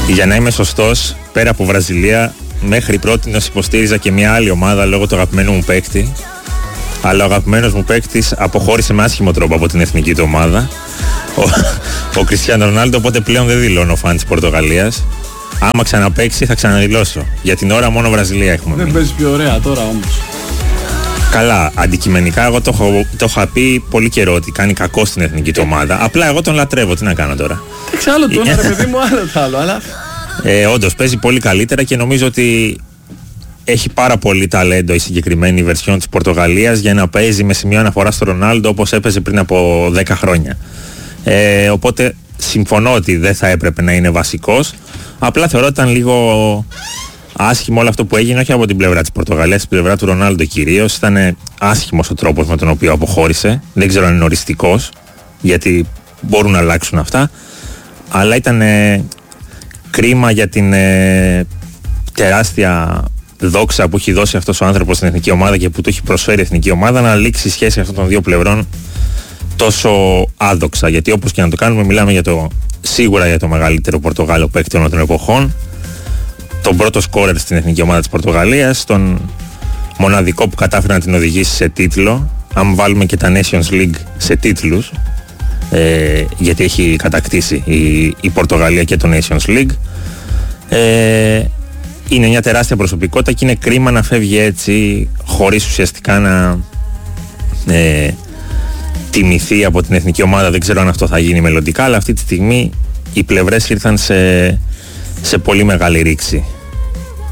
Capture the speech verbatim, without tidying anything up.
Για να είμαι σωστός, πέρα από Βραζιλία, μέχρι πρότινος υποστήριζα και μια άλλη ομάδα λόγω του αγαπημένου μου παίκτη. Αλλά ο αγαπημένος μου παίκτης αποχώρησε με άσχημο τρόπο από την εθνική του ομάδα, ο, ο Κριστιάνο Ρονάλντο, οπότε πλέον δεν δηλώνω φαν της Πορτογαλίας. Άμα ξαναπαίξει θα ξαναδηλώσω. Για την ώρα μόνο Βραζιλία έχουμε. Δεν παίζει πιο ωραία τώρα όμως. Καλά, αντικειμενικά εγώ το, έχω, το είχα πει πολύ καιρό ότι κάνει κακό στην εθνική του ομάδα. Απλά εγώ τον λατρεύω, τι να κάνω τώρα. Εντάξει, άλλο το ένα, ρε παιδί μου, άλλο το άλλο. Αλλά... Ε, όντως παίζει πολύ καλύτερα και νομίζω ότι έχει πάρα πολύ ταλέντο η συγκεκριμένη βερσιόν της Πορτογαλίας για να παίζει με σημείο αναφορά στο Ρονάλντο όπως έπαιζε πριν από δέκα χρόνια. Ε, οπότε συμφωνώ ότι δεν θα έπρεπε να είναι βασικός. Απλά θεωρώ ότι ήταν λίγο άσχημο όλο αυτό που έγινε, όχι από την πλευρά της Πορτογαλίας, την πλευρά του Ρονάλντο κυρίως. Ήταν άσχημος ο τρόπος με τον οποίο αποχώρησε. Δεν ξέρω αν είναι οριστικός, γιατί μπορούν να αλλάξουν αυτά. Αλλά ήταν ε, κρίμα για την ε, τεράστια δόξα που έχει δώσει αυτός ο άνθρωπος στην εθνική ομάδα και που του έχει προσφέρει η εθνική ομάδα να λήξει η σχέση αυτών των δύο πλευρών τόσο άδοξα. Γιατί όπως και να το κάνουμε, μιλάμε για το, σίγουρα για το μεγαλύτερο Πορτογάλο παίκτη όλων των εποχών, τον πρώτο σκόρερ στην εθνική ομάδα της Πορτογαλίας, τον μοναδικό που κατάφερε να την οδηγήσει σε τίτλο, αν βάλουμε και τα Nations League σε τίτλους, ε, γιατί έχει κατακτήσει η, η Πορτογαλία και το Nations League. Ε, είναι μια τεράστια προσωπικότητα και είναι κρίμα να φεύγει έτσι χωρίς ουσιαστικά να ε, τιμηθεί από την εθνική ομάδα. Δεν ξέρω αν αυτό θα γίνει μελλοντικά, αλλά αυτή τη στιγμή οι πλευρές ήρθαν σε, σε πολύ μεγάλη ρήξη.